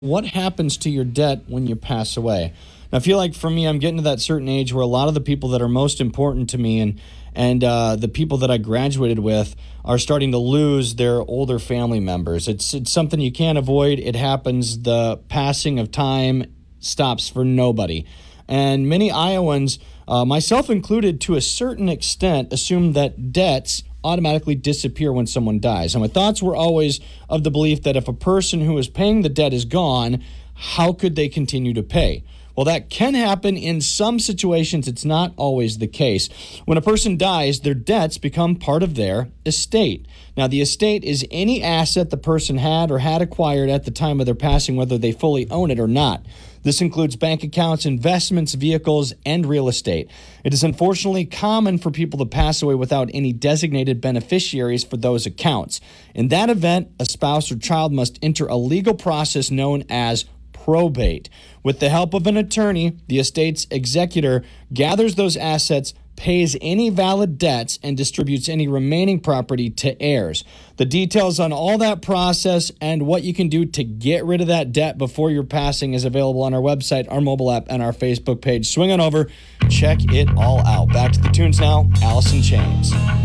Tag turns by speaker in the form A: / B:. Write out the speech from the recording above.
A: What happens to your debt when you pass away? Now, I feel like for me, I'm getting to that certain age where a lot of the people that are most important to me and the people that I graduated with are starting to lose their older family members. It's something you can't avoid. It happens. The passing of time stops for nobody. And many Iowans, myself included, to a certain extent, assume that debts automatically disappear when someone dies. And my thoughts were always of the belief that if a person who is paying the debt is gone, how could they continue to pay? Well, that can happen in some situations. It's not always the case. When a person dies, their debts become part of their estate. Now, the estate is any asset the person had or had acquired at the time of their passing, whether they fully own it or not. This includes bank accounts, investments, vehicles, and real estate. It is unfortunately common for people to pass away without any designated beneficiaries for those accounts. In that event, a spouse or child must enter a legal process known as probate. With the help of an attorney, the estate's executor gathers those assets, pays any valid debts, and distributes any remaining property to heirs. The details on all that process and what you can do to get rid of that debt before your passing is available on our website, our mobile app, and our Facebook page. Swing on over, check it all out. Back to the tunes now, Alice in Chains.